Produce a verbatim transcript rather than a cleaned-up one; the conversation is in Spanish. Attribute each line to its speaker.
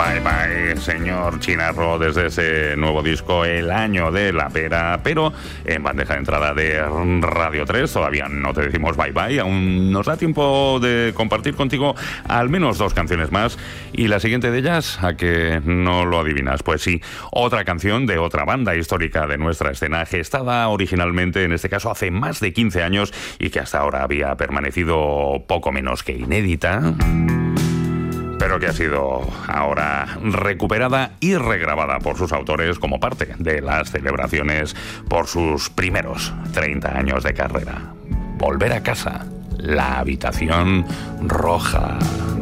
Speaker 1: Bye bye, señor Chinarro, desde ese nuevo disco El Año de la Pera, pero en bandeja de entrada de Radio tres. Todavía no te decimos bye bye, aún nos da tiempo de compartir contigo al menos dos canciones más, y la siguiente de ellas, a que no lo adivinas, pues sí, otra canción de otra banda histórica de nuestra escena, gestada originalmente, en este caso hace más de quince años, y que hasta ahora había permanecido poco menos que inédita, pero que ha sido ahora recuperada y regrabada por sus autores como parte de las celebraciones por sus primeros treinta años de carrera. Volver a casa, La Habitación Roja.